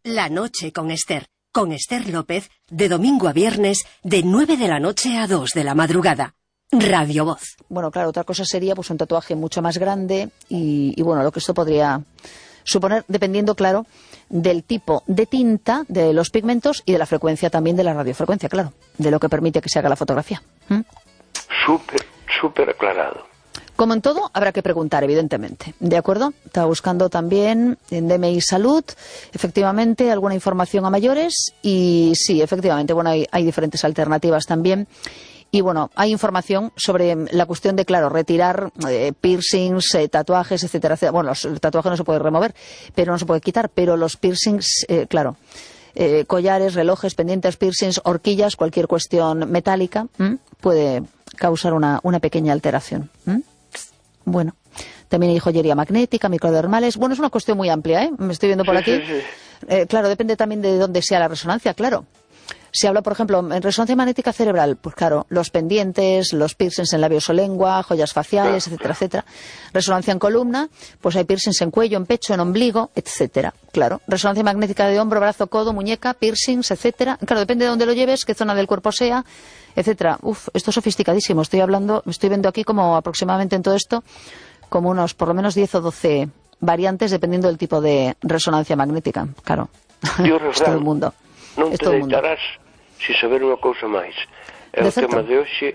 La noche con Esther López, de domingo a viernes, de 9 de la noche a 2 de la madrugada. Radio Voz. Bueno, claro, otra cosa sería pues un tatuaje mucho más grande y bueno, lo que esto podría suponer, dependiendo, claro, del tipo de tinta, de los pigmentos y de la frecuencia también de la radiofrecuencia, claro, de lo que permite que se haga la fotografía. Súper aclarado. Como en todo, habrá que preguntar, evidentemente. ¿De acuerdo? Estaba buscando también en DMI Salud, efectivamente, alguna información a mayores y sí, efectivamente, bueno, hay diferentes alternativas también. Y bueno, hay información sobre la cuestión de, claro, retirar piercings, tatuajes, etcétera, etcétera. Bueno, los tatuajes no se puede remover, pero no se puede quitar, pero los piercings, claro, collares, relojes, pendientes, piercings, horquillas, cualquier cuestión metálica, puede causar una pequeña alteración. Bueno, también hay joyería magnética, microdermales. Bueno, es una cuestión muy amplia, ¿eh? Me estoy viendo por aquí. Sí. Claro, depende también de dónde sea la resonancia, claro. Si habla, por ejemplo, en resonancia magnética cerebral, pues claro, los pendientes, los piercings en labios o lengua, joyas faciales, etcétera, etcétera. Resonancia en columna, pues hay piercings en cuello, en pecho, en ombligo, etcétera. Claro, resonancia magnética de hombro, brazo, codo, muñeca, piercings, etcétera. Claro, depende de dónde lo lleves, qué zona del cuerpo sea, etcétera. Esto es sofisticadísimo. Estoy viendo aquí como aproximadamente en todo esto, como unos por lo menos 10 o 12 variantes dependiendo del tipo de resonancia magnética. Claro, es todo el mundo. Non te deitarás sin saber unha cousa máis. É o tema de hoxe.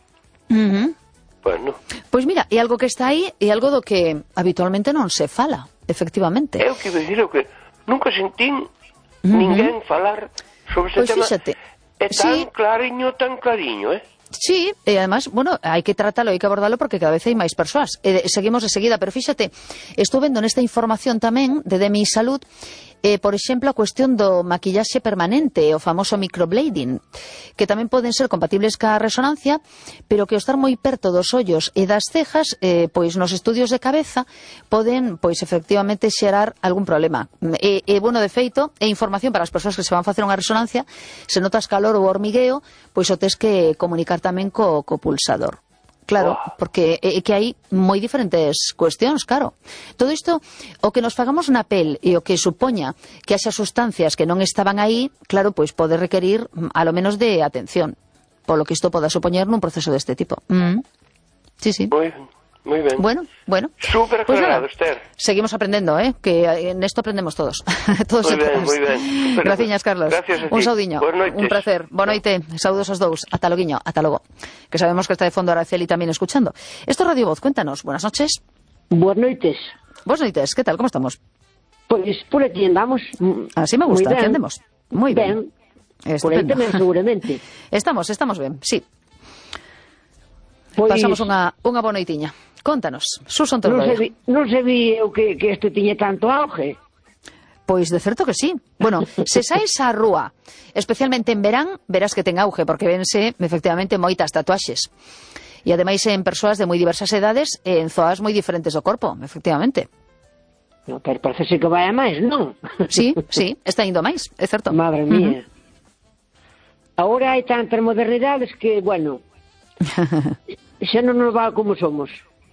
Bueno. Pois mira, é algo que está aí e algo do que habitualmente non se fala, efectivamente. É o que dicir, que nunca sentín ninguén falar sobre este tema. Fíxate. É tan clariño, Sí, e además, bueno, hai que tratarlo, hai que abordarlo porque cada vez hai máis persoas. Seguimos de seguida, pero fíxate, estou vendo nesta información tamén de DMI Salud, por exemplo, a cuestión do maquillaxe permanente, o famoso microblading, que tamén poden ser compatibles ca resonancia, pero que ao estar moi perto dos ollos e das cejas, pois nos estudios de cabeza poden, pois efectivamente, xerar algún problema. Bueno, de feito, é información para as persoas que se van facer unha resonancia, se notas calor ou hormigueo, pois o tes que comunicar tamén co pulsador. Claro, porque que hai moi diferentes cuestións, claro. Todo isto, o que nos fagamos na pel e o que supoña que haxa sustancias que non estaban aí, claro, pois pode requerir a lo menos de atención, polo que isto poda supoñer nun proceso deste tipo. Sí, sí. Moi ben. Bueno. Súper aclarado, Esther. Seguimos aprendendo, que en esto aprendemos todos. Todos moi ben. Graciñas, Carlos. Gracias a ti. Un saudiño. Un placer. Boa noite. Saúdos aos dous. Ata loguiño. Ata logo. Que sabemos que está de fondo Araceli tamén escuchando. Esto es Radio Voz. Cuéntanos. Buenas noches. Buenas noites. Buenas noites. ¿Qué tal? ¿Cómo estamos? Pois por aquí andamos. Así me gusta. Aquí andemos. Moi ben. Por aí tamén, seguramente. Estamos ben, sí. Pois... Pasamos unha boa noitiña. Contanos, Susan Torroya. Non sabía que isto tiña tanto auge. Pois de certo que sí. Bueno, se saes á rúa, especialmente en verán, verás que ten auge, porque vense efectivamente moitas tatuaxes. E ademais en persoas de moi diversas edades e en zoas moi diferentes do corpo, efectivamente. No, pero parece que vai a máis, non? Sí, está indo máis, é certo. Madre mía. Agora hai tantas modernidades que, bueno, xa non nos va como somos.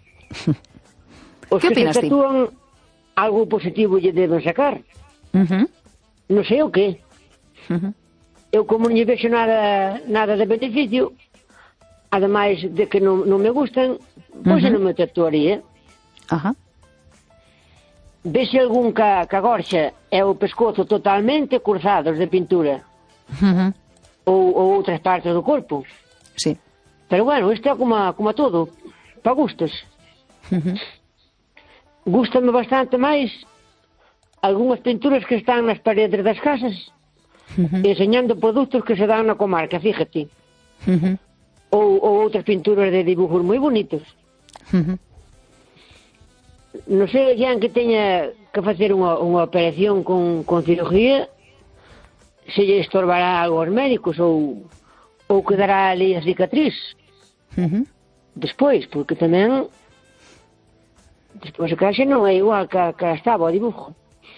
Os que opinas ti? Tatúan algo positivo lle deben sacar. Non sei o que. Eu como non lle vexo nada de beneficio, ademais de que non me gustan, pois non me tatuaría. Vese algún que agorxa é o pescozo totalmente cruzados de pintura. Ou outras partes do corpo. Sí. Pero bueno, isto é como todo, para gustos. Gústame bastante máis algunhas pinturas que están nas paredes das casas enseñando produtos que se dan na comarca, fíjate. Ou outras pinturas de dibujos moi bonitos. Non sei, xa que teña que facer unha operación con cirugía, se lle estorbará algo aos médicos ou quedará ali a cicatriz. Despois, porque tamén despois a caixa non é igual que estaba o dibujo.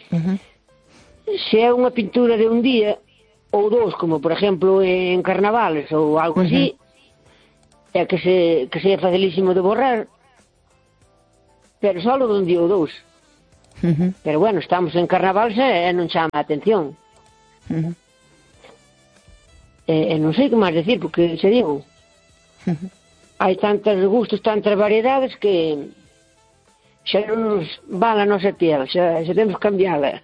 Se é unha pintura de un día ou dous, como por exemplo en carnavales ou algo así, é que se é facilísimo de borrar, pero só de un día ou dous. Pero bueno, estamos en carnaval e non chama a atención. Non sei que máis decir, porque se digo, hai tantos gustos, tantas variedades que xa non nos van a nosa piel, xa temos que cambiala.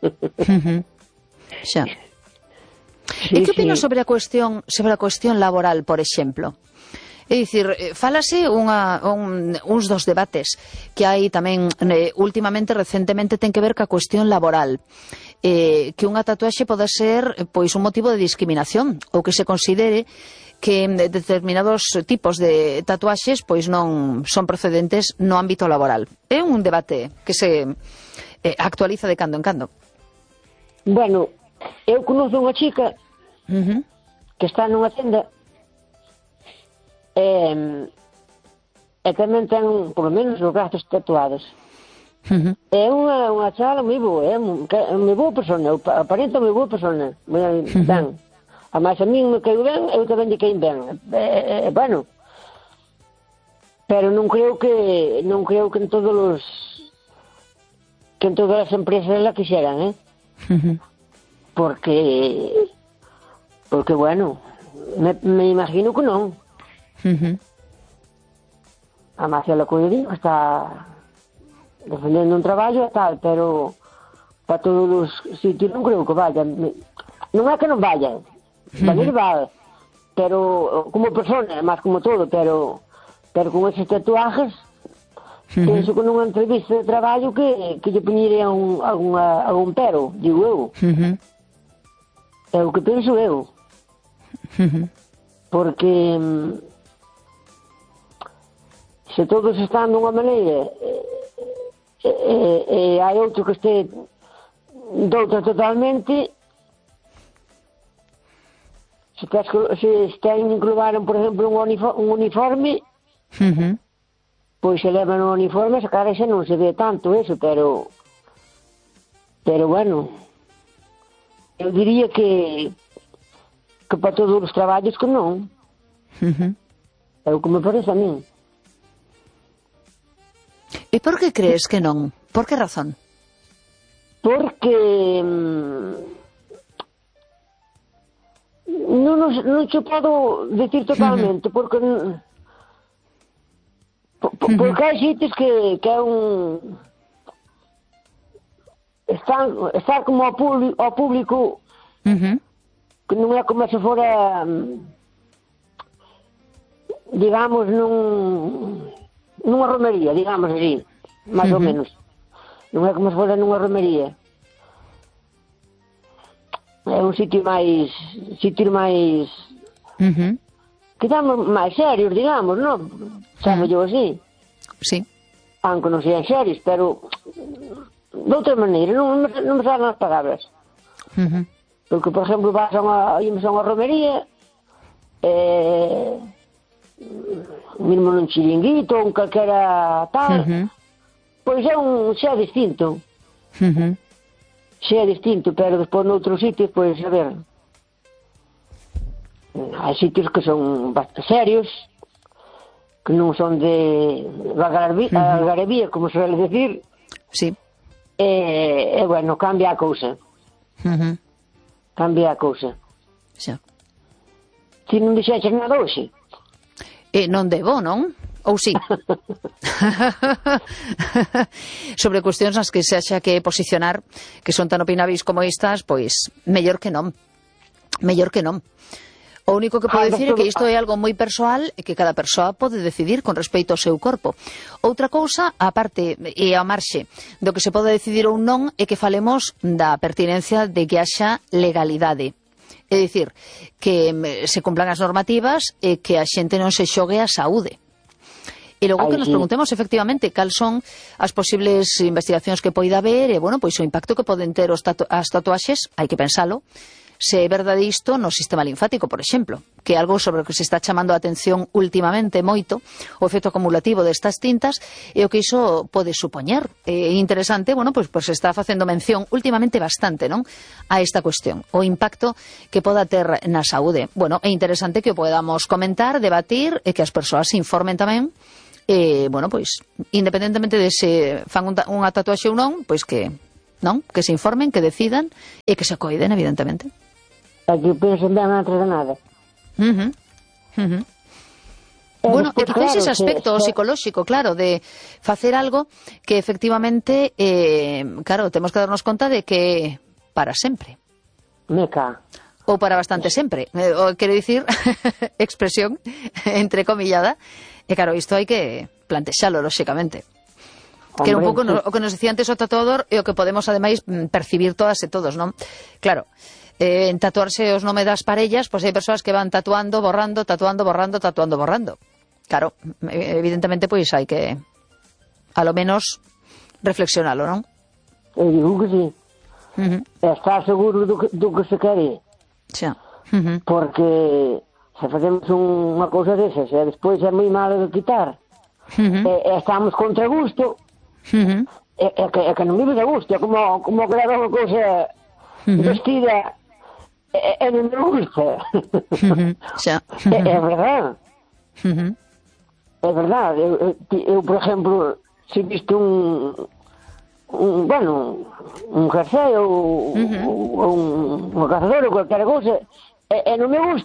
Xa. E que opinas sobre a cuestión laboral, por exemplo? É dicir, fálase uns dos debates que hai tamén últimamente, recentemente, ten que ver ca cuestión laboral. Que unha tatuaxe pode ser pois un motivo de discriminación, ou que se considere que determinados tipos de tatuaxes pois non son procedentes no ámbito laboral. É un debate que se actualiza de cando en cando. Bueno, eu conozco unha chica que está nunha tenda e tamén ten, polo menos, os brazos tatuados. É unha chala moi boa, é moi boa persona, aparenta moi boa persona, moi ben. Ademais, a min me caiu ben, eu tamén lle caí ben. Bueno, pero non creo que en todas as empresas la quixeran, porque bueno, me imagino que non. Además, ela cuidou, está defendendo un traballo e tal, pero para todos os sitios non creo que vaya. Non é que non vaya, venir va, pero como persona, máis como todo, pero con esos tatuajes, penso que nunha entrevista de traballo que lle poñería algún pero, digo eu. É o que penso eu. Porque se todos están dunha maneira e hai outro que este doutra totalmente, se ten que incluir, por exemplo, un uniforme, pois se levan un uniforme, se cara xa non se ve tanto eso, pero bueno, eu diría que para todos os traballos que non. É o que me parece a min. E por que crees que non? Por que razón? Porque non che podo decir totalmente, porque hai sitios que é un está como ao público, que non é como se fora, digamos, nunha romería, digamos así, máis ou menos. Non é como se fora nunha romería. É un sitio máis que damos máis serios, digamos, non? Chamo yo así. Sí. Aunque non sean serios, pero de outra maneira, non me saben as palabras. Porque, por exemplo, íamos a unha romería, mesmo nun chiringuito, un calquera tal, pois xa é distinto. Xa é distinto, pero despois noutros sitios, pois, a ver, hai sitios que son bastante serios, que non son de algarabía, como se suele decir. Sí. E, bueno, cambia a cousa. Cambia a cousa. Xa. Ti non dixeches nada hoxe? Non debo, non? Ou sí? Sobre cuestións nas que se haxa que posicionar, que son tan opinabis como estas, pois, mellor que non. Mellor que non. O único que podo dicir é que isto é algo moi persoal e que cada persoa pode decidir con respecto ao seu corpo. Outra cousa, a parte e a marxe do que se pode decidir ou non, é que falemos da pertinencia de que haxa legalidade. É dicir, que se cumplan as normativas e que a xente non se xogue a saúde. E logo que nos preguntemos efectivamente cal son as posibles investigacións que poida haber e, bueno, pois o impacto que poden ter as tatuaxes, hai que pensalo, se é verdade isto no sistema linfático, por exemplo, que é algo sobre o que se está chamando a atención últimamente moito, o efecto acumulativo destas tintas e o que iso pode supoñer. É interesante, bueno, pois se está facendo mención últimamente bastante, non, a esta cuestión, o impacto que poda ter na saúde. Bueno, é interesante que o podamos comentar, debatir e que as persoas se informen tamén bueno, pois, independentemente de se fan unha tatuaxe ou non, pois que se informen, que decidan e que se coiden, evidentemente. Aquí pensan ben antes de nada. Bueno, e despois, quizás claro, ese aspecto psicolóxico, claro, de facer algo que efectivamente, claro, temos que darnos conta de que para sempre. Meca. Ou para bastante sempre. Quero dicir, expresión entrecomillada. E claro, isto hai que plantexalo, lóxicamente. Que era un pouco o que nos decía antes o tatuador e o que podemos, ademais, percibir todas e todos, non? Claro, en tatuarse os nome das parellas, pois hai persoas que van tatuando, borrando, tatuando, borrando, tatuando, borrando. Claro, evidentemente, pois hai que, a lo menos, reflexionalo, non? Eu digo que sí. Está seguro do que se quere. Xa. Porque se facemos unha cousa desas e despois é moi malo de quitar e estamos contra gusto é que non vive de gusto, é como que leva unha cousa vestida e non me gusta. Xa. É verdade. É verdade. Eu, por exemplo, se visto un jersey ou un cazador ou cualquier cousa e non me gusta,